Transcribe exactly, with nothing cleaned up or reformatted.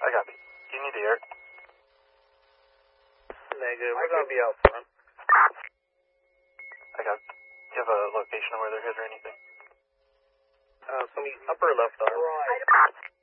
I copy. Do you need the air? Negative. We're going to be out front. I got. Do you have a location of where they're hit or anything? Uh, some upper left arm. Right.